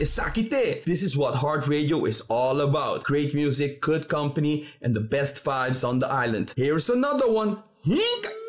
Esakite. This is what Heart Radio is all about. Great music, good company, and the best vibes on the island. Here's another one. Hink!